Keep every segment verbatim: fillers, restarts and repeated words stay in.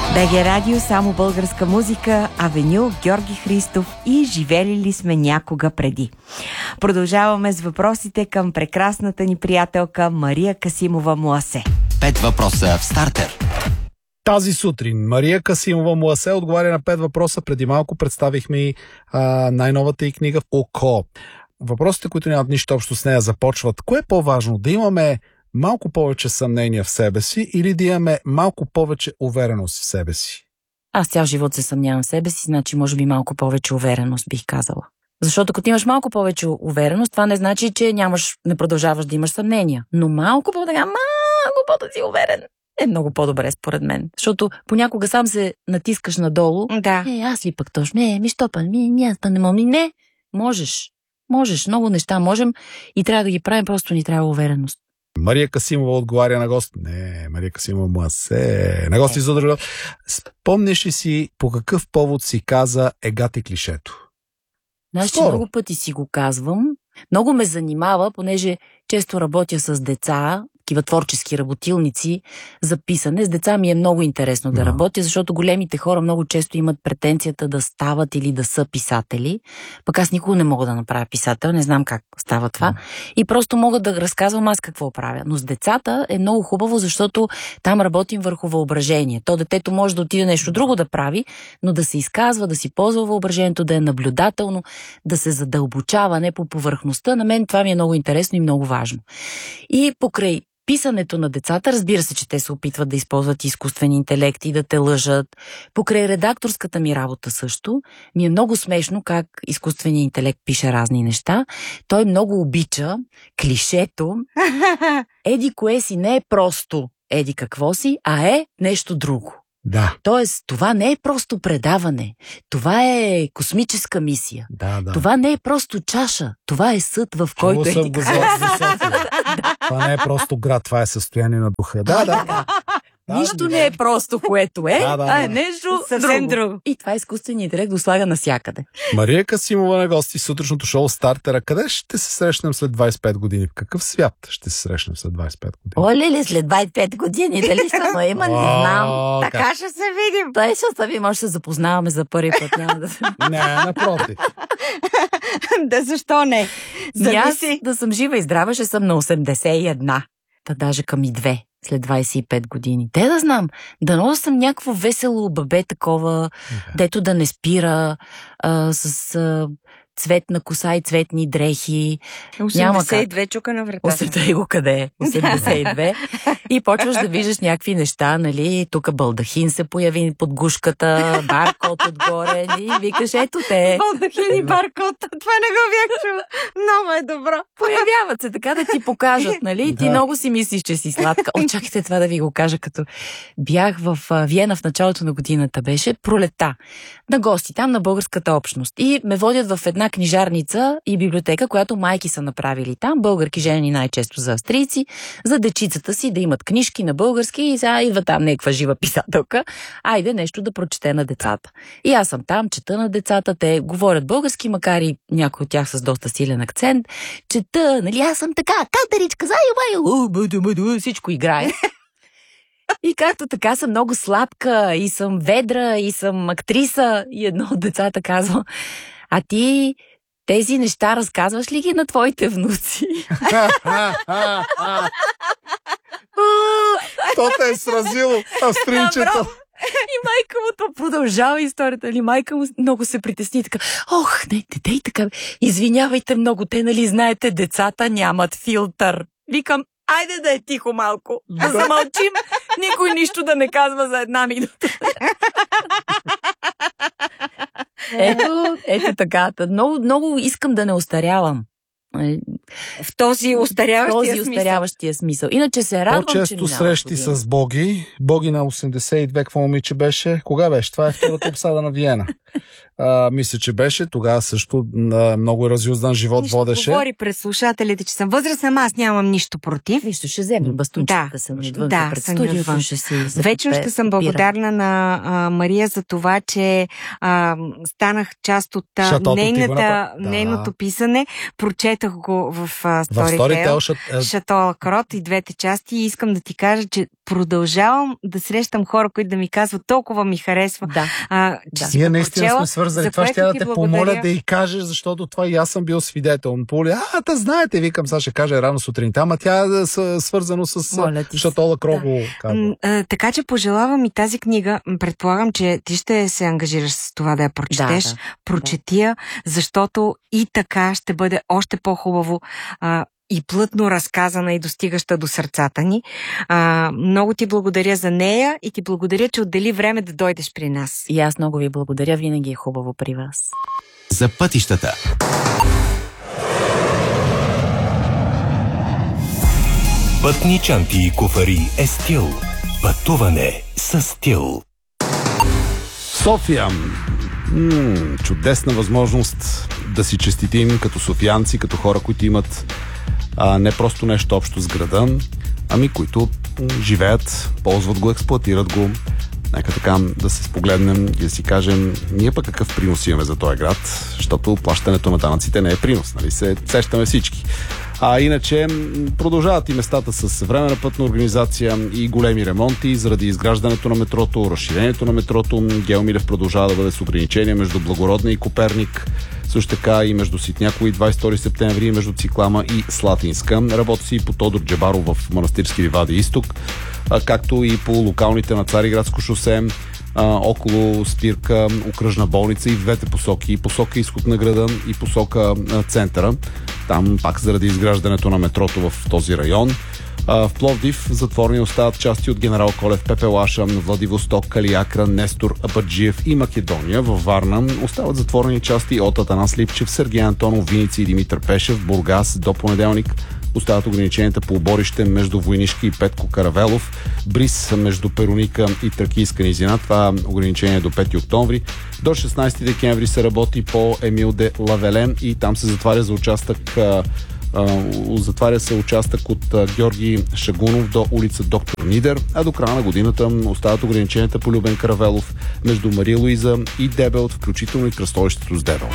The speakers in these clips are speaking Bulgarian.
БГ Радио, само българска музика, Авеню, Георги Христов и живели ли сме някога преди. Продължаваме с въпросите към прекрасната ни приятелка Мария Касимова Муасе. Пет въпроса в стартер. Тази сутрин Мария Касимова Муасе отговаря на пет въпроса. Преди малко представихме и а, най-новата й книга «Око». Въпросите, които нямат нищо общо с нея, започват. Кое е по-важно? Да имаме малко повече съмнения в себе си или да имаме малко повече увереност в себе си? Аз цял живот се съмнявам в себе си, значи може би малко повече увереност бих казала. Защото като имаш малко повече увереност, това не значи, че нямаш, не продължаваш да имаш съмнения. Но малко по-така, малко по-да си уверен е много по-добре според мен. Защото понякога сам се натискаш надолу. Да. Е, аз ли пък точно? Не, ми що па, ми, ми аз па не мога. Ми, не, можеш. Можеш, много неща можем и трябва да ги правим, просто ни трябва увереност. Мария Касимова отговаря на гост. Не, Мария Касимова Муасе. На гости за друга. Спомняш ли си по какъв повод си каза егати клишето? Знаеш, че много пъти си го казвам. Много ме занимава, понеже често работя с деца, такива творчески работилници за писане. С деца ми е много интересно да, да работя, защото големите хора много често имат претенцията да стават или да са писатели. Пък аз никога не мога да направя писател, не знам как става това. Да. И просто мога да разказвам аз какво правя. Но с децата е много хубаво, защото там работим върху въображение. То детето може да отиде нещо друго да прави, но да се изказва, да си ползва въображението, да е наблюдателно, да се задълбочава, не по повърхността. На мен това ми е много интересно и много важно. И покрай писането на децата, разбира се, че те се опитват да използват изкуствен интелект и да те лъжат. Покрай редакторската ми работа също, ми е много смешно как изкуственият интелект пише разни неща. Той много обича клишето. Еди кое си не е просто еди какво си, а е нещо друго. Да. Тоест, това не е просто предаване. Това е космическа мисия. Да, да. Това не е просто чаша. Това е съд, в който е ти Това не е просто град, това е състояние на духа. Да, да. Нищо не е просто, което е, да, да, а е да. нещо съвсем друго. друго. И това изкуственият интелект го слага навсякъде. Мария Касимова на гости в сутрешното шоу Стартера. Къде ще се срещнем след двайсет и пет години? В какъв свят ще се срещнем след двайсет и пет години? Оле ли, след двайсет и пет години, дали ще но има, не знам. Така ще се видим. Той ще се видим, може да се запознаваме за първи път. Няма да се... Не, напротив. Да, защо не? Зависи. Да съм жива и здрава, ще съм на осемдесет и една. Та даже към и две. След двайсет и пет години. Те да знам, дано да съм някакво весело бабе такова, yeah. дето да не спира а, с а, цветна коса и цветни дрехи. осемдесет и две чука на врата. осемдесет и две къде е? осемдесет и две И почваш да виждаш някакви неща, нали? Тук балдахин се появи под гушката, баркод отгоре, и викаш, ето те. Балдахин и баркод, това не го бях чула. Много е добро. Появяват се така да ти покажат, нали? И ти Да. много си мислиш, че си сладка. О, чакайте това да ви го кажа, като бях в а, Виена в началото на годината, беше пролета. На гости, там на българската общност. И ме водят в една книжарница и библиотека, която майки са направили там, българки жени най-често за австрийци, за дечицата си да имат книжки на български и сега идва там някаква жива писателка. Айде нещо да прочете на децата. И аз съм там, чета на децата, те говорят български, макар и някои от тях с доста силен акцент. Чета, нали, аз съм така, катеричка, зай, всичко играе. И както така съм много сладка и съм ведра и съм актриса и едно от децата казва: а ти тези неща разказваш ли ги на твоите внуци? То те е сразило, австрийчето. И майка му то продължава историята, нали? Майка му много се притесни така: ох, не, дете и така, извинявайте много, те, нали, знаете, децата нямат филтър. Викам, айде да е тихо малко, да замълчим, никой нищо да не казва за една минута. Ето, ето така. Много, много искам да не остарявам. В този остаряващия този остаряващия смисъл. Иначе се радвам, по-често че срещи година. с Боги. Боги на осемдесет и две, какво момиче беше? Кога беше? Това е втората обсада на Виена. А, мисля, че беше. Тогава също а, много разюздан живот нищо водеше. Говори пред слушателите, че съм възрастна, аз нямам нищо против. Нищо, ще вземе бастунчета Да, да съм отвън да, пред съм студиото. отвън. Ще си Вечно ще съм благодарна на а, Мария за това, че а, станах част от а, Шатото ти го нейната, направи. Да. нейното писане. Прочетах го в Storytel, Шато Лакрот и двете части, и искам да ти кажа, че продължавам да срещам хора, които да ми казват, толкова ми харесва. Да. А, че да. си Ние наистина сме свързани. Това ще да те благодаря. помоля да й кажеш, защото това и аз съм бил свидетел. Поли, а, да знаете, викам, сега ще каже рано сутринта, ама тя е свързано с Шато Лакрот. Да. Така че пожелавам и тази книга. Предполагам, че ти ще се ангажираш с това да я прочетеш. Да, да. Прочети я, защото и така ще бъде още по-хубаво а, и плътно разказана и достигаща до сърцата ни. А, много ти благодаря за нея и ти благодаря, че отдели време да дойдеш при нас. И аз много ви благодаря, винаги е хубаво при вас. За пътищата. Пътни чанти и куфари е стил. Пътуване с стил. София. М- чудесна възможност да си честитим като софиянци, като хора, които имат а, не просто нещо общо с града, ами които м- живеят, ползват го, експлоатират го. Нека така да се спогледнем и да си кажем, ние пък какъв принос имаме за този град, защото плащането на данъците не е принос, нали се сещаме всички. А иначе продължават и местата с временна пътна организация и големи ремонти заради изграждането на метрото, разширението на метрото. Гео Милев продължава да бъде с ограничения между Благородна и Коперник, също така и между Ситняково и двадесет и втори септември, и между Циклама и Слатинска. Работи си и по Тодор Джебаров в Манастирски ливади изток, както и по локалните на Цариградско шосе, а, около спирка окръжна болница и в двете посоки, и посока изход на града, и посока а, центъра. Там пак заради изграждането на метрото в този район. А, в Пловдив затворени остават части от Генерал Колев, Пепелаша, Владивосток, Калиакра, Нестор Абаджиев и Македония. Във Варна остават затворени части от Атанас Липчев, Сергей Антонов, Виници и Димитър Пешев. Бургас до понеделник остават ограниченията по оборище между Войнишки и Петко Каравелов, Брис между Перуника и Тракийска низина. Това ограничение е до пети октомври. До шестнадесети декември се работи по Емил де Лавелен и там се затваря за участък а, а, затваря се участък от а, Георги Шагунов до улица Доктор Нидер, а до края на годината остават ограниченията по Любен Каравелов между Мария Луиза и Дебелт, включително и кръстовището с Дебелт.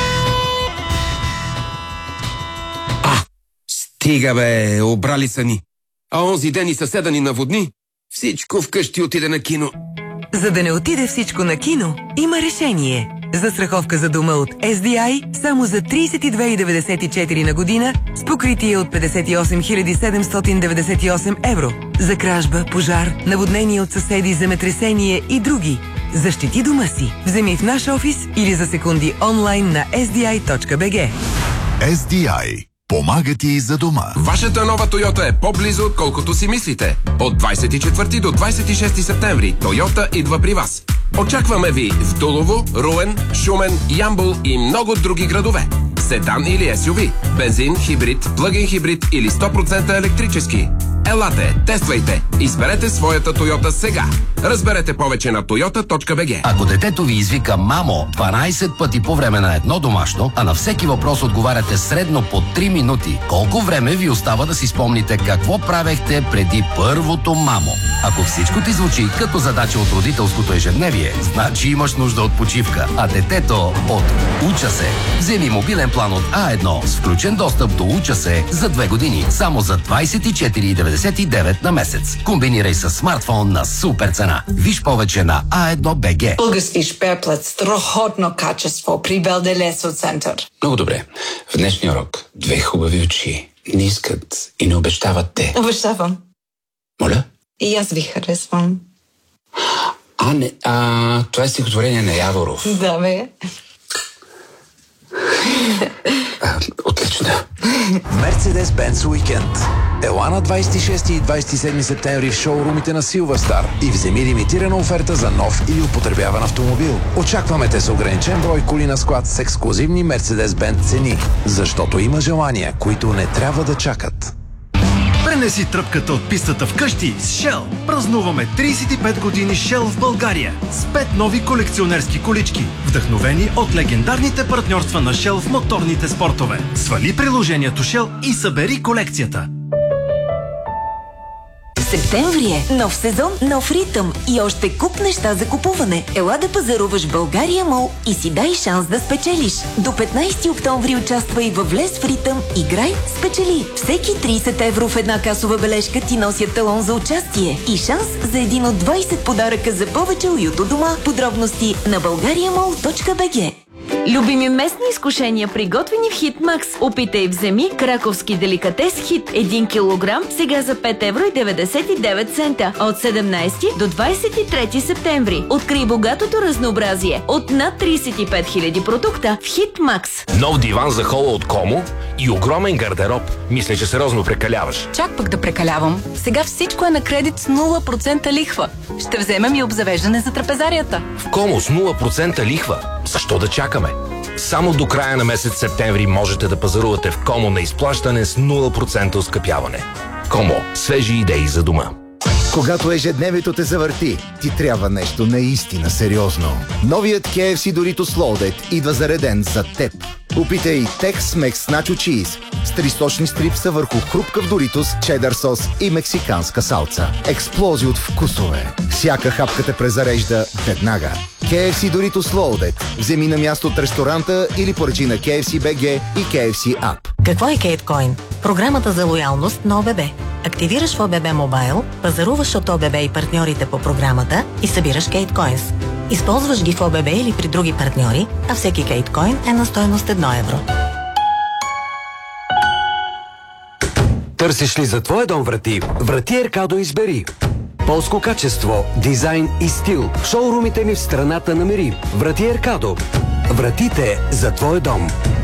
Стига бе, обрали са ни. А онзи ден и съседа ни наводни. Всичко вкъщи отиде на кино. За да не отиде всичко на кино, има решение. Застраховка за дома от Ес Ди Ай само за тридесет и две хиляди деветдесет и четири на година с покритие от петдесет и осем хиляди седемстотин деветдесет и осем евро. За кражба, пожар, наводнение от съседи, земетресение и други. Защити дома си. Вземи в наш офис или за секунди онлайн на ес ди ай точка би джи. Ес Ди Ай. Помага ти за дома. Вашата нова Тойота е по-близо, отколкото си мислите. От двадесет и четвърти до двадесет и шести септември Тойота идва при вас. Очакваме ви в Дулово, Руен, Шумен, Ямбол и много други градове. Седан или Ес Ю Ви, бензин, хибрид, плъгин хибрид или сто процента електрически. Елате, тествайте, изберете своята Тойота сега. Разберете повече на тойота точка би джи. Ако детето ви извика мамо дванадесет пъти по време на едно домашно, а на всеки въпрос отговаряте средно по три минути, колко време ви остава да си спомните какво правехте преди първото мамо? Ако всичко ти звучи като задача от родителското ежедневие, значи имаш нужда от почивка, а детето от Уча се. Вземи мобилен план от А едно с включен достъп до Уча се за две години, само за двадесет и четири хиляди деветдесет и девет на месец. Комбинирай с смартфон на супер цена. Виж повече на А едно точка би джи. Български шперплет, страхотно качество при Белделесо център. Много добре. В днешния урок две хубави очи не искат и не обещават те. Обещавам. Моля? И аз ви харесвам. А, не, а, това е стихотворение на Яворов. Да, бе. А, отлично. Мерцедес-Бенц уикенд. Ела на двадесет и шести и двадесет и седми септември в шоурумите на Силверстар и вземи лимитирана оферта за нов или употребяван автомобил. Очакваме те с ограничен брой коли на склад с ексклузивни Мерцедес-Бенц цени, защото има желания, които не трябва да чакат. Пренеси тръпката от пистата вкъщи с Shell. Празнуваме тридесет и пет години Shell в България с пет нови колекционерски колички, вдъхновени от легендарните партньорства на Shell в моторните спортове. Свали приложението Shell и събери колекцията. Септември е. Нов сезон, нов ритъм и още куп неща за купуване. Ела да пазаруваш в България Мол и си дай шанс да спечелиш. До петнайсети октомври участвай във Влез в ритъм, играй, спечели. Всеки трийсет евро в една касова бележка ти носят талон за участие и шанс за един от двайсет подаръка за повече уют у дома. Подробности на българиамол точка би джи. Любими местни изкушения, приготвени в Хитмакс. Опитай, вземи краковски деликатес Хит един килограм, сега за пет евро и деветдесет и девет цента. От седемнайсети до двайсет и трети септември. Открий богатото разнообразие от над трийсет и пет хиляди продукта в Хитмакс. Нов диван за хола от Комо и огромен гардероб. Мисля, че сериозно прекаляваш. Чак пък да прекалявам. Сега всичко е на кредит с нула процента лихва. Ще вземем и обзавеждане за трапезарията. В Комо с нула процента лихва. Защо да чакаме? Само до края на месец септември можете да пазарувате в Комо на изплащане с нула процента оскъпяване. Комо. Свежи идеи за дома. Когато ежедневието те завърти, ти трябва нещо наистина сериозно. Новият кей еф си Doritos Loaded идва зареден за теб. Опитай Tex-Mex Nacho Cheese с три сочни стрипса върху хрупкав Doritos, чедър сос и мексиканска салца. Експлозия от вкусове. Всяка хапка те презарежда веднага. кей еф си Doritos Loaded. Вземи на място от ресторанта или поръчи на кей еф си точка би джи и кей еф си App. Какво е Кейткоин? Програмата за лоялност на ОББ. Активираш в ОББ Мобайл, пазаруваш от ОББ и партньорите по програмата и събираш Кейткоинс. Използваш ги в ОББ или при други партньори, а всеки Кейткоин е на стойност едно евро. Търсиш ли за твоя дом врати? Врати Еркадо избери. Полско качество, дизайн и стил. Шоурумите ми в страната намери. Врати Еркадо. Вратите за твоя дом.